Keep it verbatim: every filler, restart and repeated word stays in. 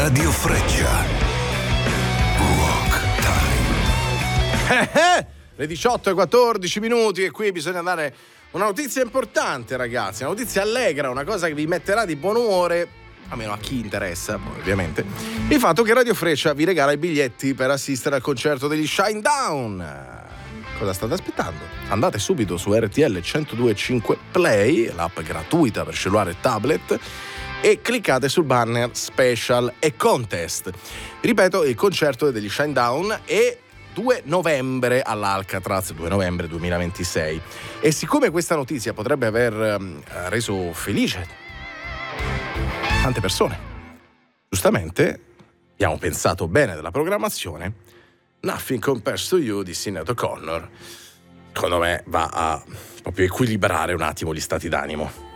Radio Freccia. Rock Time. Eh eh, le diciotto e quattordici minuti e qui bisogna dare una notizia importante, ragazzi, una notizia allegra, una cosa che vi metterà di buon umore, almeno a chi interessa, ovviamente, il fatto che Radio Freccia vi regala i biglietti per assistere al concerto degli Shinedown. Cosa state aspettando? Andate subito su R T L centodue e cinque Play, l'app gratuita per cellulare e tablet, e cliccate sul banner Special e Contest. Ripeto, il concerto degli Shinedown è due novembre all'Alcatraz, due novembre duemilaventisei. E siccome questa notizia potrebbe aver eh, reso felice tante persone, giustamente abbiamo pensato bene della programmazione. Nothing Compares to You di Sinéad O'Connor, secondo me, va a proprio equilibrare un attimo gli stati d'animo.